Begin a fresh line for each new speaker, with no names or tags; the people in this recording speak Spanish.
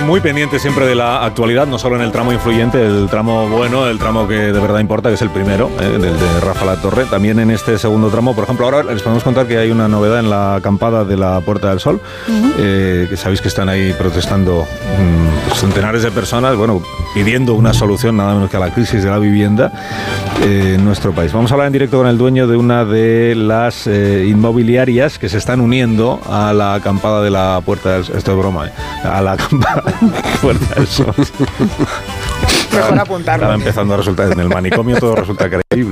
muy pendientes siempre de la actualidad, no solo en el tramo influyente, el tramo bueno, el tramo que de verdad importa, que es el primero, el de Rafa La Torre. También en este segundo tramo, por ejemplo, ahora les podemos contar que hay una novedad en la acampada de la Puerta del Sol, que sabéis que están ahí protestando centenares de personas, bueno, pidiendo una solución nada menos que a la crisis de la vivienda en nuestro país. Vamos a hablar en directo con el dueño de una de las inmobiliarias que se están uniendo a la acampada de la Puerta del Sol. Esto es broma, a la acampada de la Puerta del Sol.
Mejor apuntarlo.
Estaba empezando a resultar, en el manicomio todo resulta creíble.